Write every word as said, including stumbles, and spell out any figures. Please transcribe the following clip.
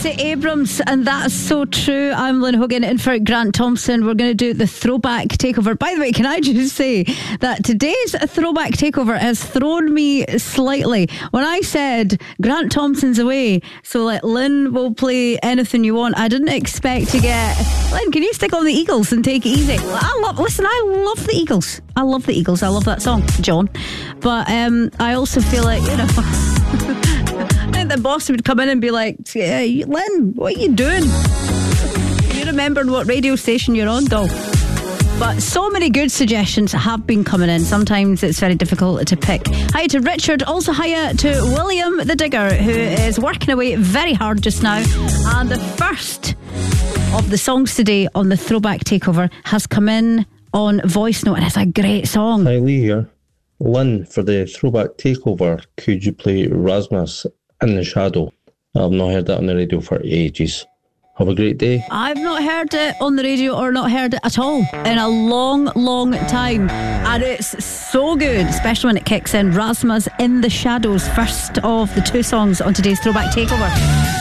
Stacey Abrams, and that's so true. I'm Lynn Hogan in for Grant Thompson. We're going to do the throwback takeover. By the way, can I just say that today's throwback takeover has thrown me slightly. When I said Grant Thompson's away, so like Lynn will play anything you want, I didn't expect to get Lynn, can you stick on the Eagles and take it easy? I love listen, I love the Eagles. I love the Eagles. I love that song, John. But um, I also feel like, you know, I think the boss would come in and be like, hey, Lynn, what are you doing? You remembered what radio station you're on, though. But so many good suggestions have been coming in. Sometimes it's very difficult to pick. Hi to Richard. Also hi to William the Digger, who is working away very hard just now. And the first of the songs today on the Throwback Takeover has come in on voice note, and it's a great song. Hi, Lee here. Lynn, for the Throwback Takeover, could you play Rasmus in the Shadow? I've not heard that on the radio for ages. Have a great day. I've not heard it on the radio or not heard it at all in a long, long time. And it's so good, especially when it kicks in. Rasmus in the Shadows, first of the two songs on today's Throwback Takeover.